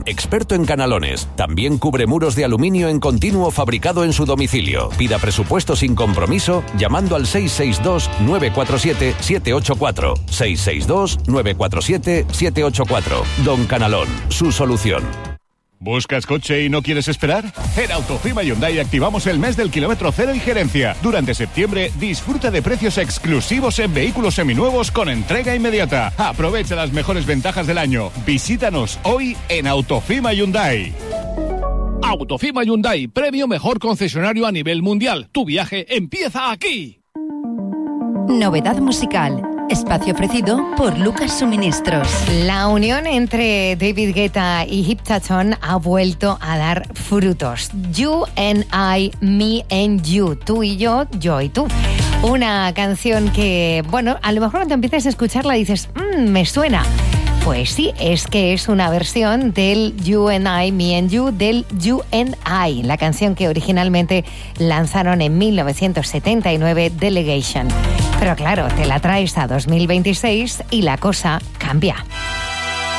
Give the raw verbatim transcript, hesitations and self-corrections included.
Experto en canalones. También cubre muros de aluminio en continuo fabricado en su domicilio. Pida presupuesto sin compromiso llamando al seis seis dos, nueve cuatro siete, siete ocho cuatro. seis seis dos, nueve cuatro siete, siete ocho cuatro. Don Canalón, su solución. ¿Buscas coche y no quieres esperar? En Autofima Hyundai activamos el mes del kilómetro cero y gerencia. Durante septiembre, disfruta de precios exclusivos en vehículos seminuevos con entrega inmediata. Aprovecha las mejores ventajas del año. Visítanos hoy en Autofima Hyundai. Autofima Hyundai, premio mejor concesionario a nivel mundial. Tu viaje empieza aquí. Novedad musical. Espacio ofrecido por Lucas Suministros. La unión entre David Guetta y Hiptatón ha vuelto a dar frutos. You and I, me and you. Tú y yo, yo y tú. Una canción que, bueno, a lo mejor cuando empiezas a escucharla dices, mmm, me suena. Pues sí, es que es una versión del You and I, Me and You, del You and I, la canción que originalmente lanzaron en mil novecientos setenta y nueve, Delegation. Pero claro, te la traes a dos mil veintiséis y la cosa cambia.